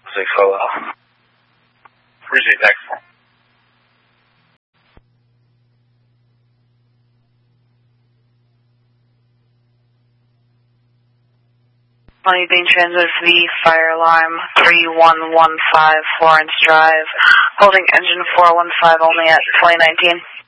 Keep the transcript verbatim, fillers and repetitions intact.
six hello. Appreciate that. Money being transmitted for the fire alarm three one one five Florence Drive, holding engine four one five only at twenty nineteen.